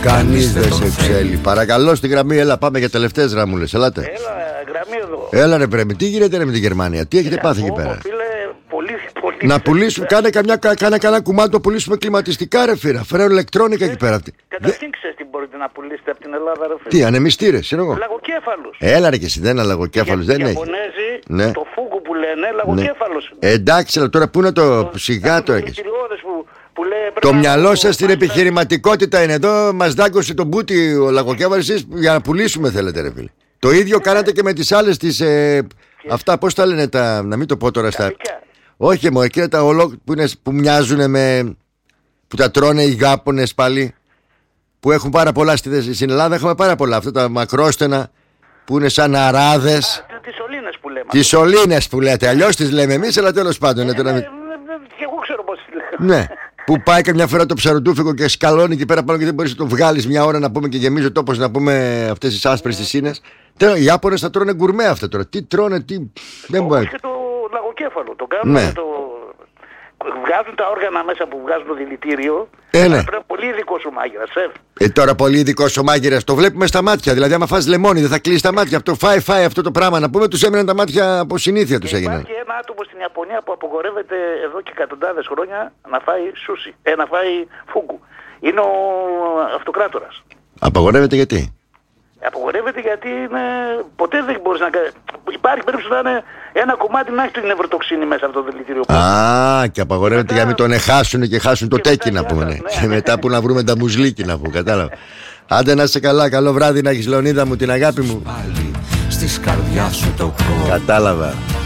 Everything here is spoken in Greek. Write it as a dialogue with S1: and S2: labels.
S1: Κανείς δεν σε ξέρει. Παρακαλώ στην γραμμή, έλα, πάμε για τελευταίες γραμμούλες. Ελάτε.
S2: Έλα, γραμμή εδώ.
S1: Έλα ρε πρέμι, τι γίνεται ρε με τη Γερμανία, τι έχετε πάθει εκεί πέρα?
S2: Φίλε, πολύ.
S1: Να πουλήσουμε, κάνε κανένα κουμάντο, το πουλήσουμε κλιματιστικά ρε φίλε. Φέρω ηλεκτρόνικα εκεί πέρα.
S2: Καταρχήν ξέρεις τι μπορείτε να πουλήσετε από την Ελλάδα, ρε φίλε?
S1: Τι, ανεμιστήρες, είναι εγώ.
S2: Λαγοκέφαλους.
S1: Έλα ρε και εσύ, δεν είναι λαγοκέφαλος, δεν έχει.
S2: Οι Ιαπωνέζοι,
S1: Ναι.
S2: το φούγκου που λένε, λαγοκέφαλος.
S1: Εντάξει, αλλά τώρα πού είναι το σιγά τώρα. Το μυαλό σας στην επιχειρηματικότητα είναι εδώ. Μας δάγκωσε τον μπούτι ο λαγοκέφαλος εσείς για να πουλήσουμε θέλετε ρε φίλε. Το ίδιο κάνατε και με τις άλλες τις αυτά πώς τα λένε να μην το πω τώρα στα... Όχι μου, εκείνα τα που μοιάζουν με... που τα τρώνε οι Γάπωνες πάλι, που έχουν πάρα πολλά στην Ελλάδα. Έχουμε πάρα πολλά αυτά τα μακρόστενα που είναι σαν αράδες.
S2: Τις σωλήνες που λέμε.
S1: Τις σωλήνες που λέτε, αλλιώς τις λέμε εμείς, αλλά τέλος πάντων.
S2: Και εγώ ξέρω πώς τις λέμε.
S1: Ναι. Που πάει καμιά φορά το ψαροτούφικο και σκαλώνει εκεί πέρα πάνω και δεν μπορείς να το βγάλεις μια ώρα να πούμε και γεμίζει ο τόπος να πούμε αυτές τις άσπρες τις σύνες. Τέλος, οι Ιάπωνες θα τρώνε γκουρμέ αυτά τώρα. Τι τρώνε, τι. Δεν μπορεί.
S2: Και το λαγοκέφαλο. Το κάνουν.
S1: Ναι.
S2: Βγάζουν τα όργανα μέσα που βγάζουν το δηλητήριο.
S1: Ναι.
S2: Πρέπει πολύ ειδικό ο μάγειρας.
S1: Τώρα πολύ ειδικό ο μάγειρας. Το βλέπουμε στα μάτια. Δηλαδή, άμα φας λεμόνι, δεν θα κλείσει τα μάτια. Αυτό φάει αυτό το πράγμα. Να πούμε, τους έμειναν τα μάτια από συνήθεια τους έγιναν.
S2: Υπάρχει ένα άτομο στην Ιαπωνία που απογορεύεται εδώ και εκατοντάδες χρόνια να φάει σούσι. Να φάει φούγκου. Είναι ο αυτοκράτορας.
S1: Απαγορεύεται γιατί?
S2: Απογορεύεται γιατί ποτέ δεν μπορείς να κάνεις. Υπάρχει περίπτωση να είναι ένα κομμάτι να έχει την νευροτοξίνη μέσα από το δηλητήριο.
S1: Α, και απαγορεύεται για να μην τον εχάσουν και χάσουν το τέκι να πούμε. Ναι. Και μετά που να βρούμε τα μουσλίκι να πούμε, κατάλαβα. Άντε να είσαι καλά, καλό βράδυ να έχεις Λεωνίδα μου, την αγάπη μου.
S3: Πάλι στις καρδιάς σου το χώρο.
S1: Κατάλαβα.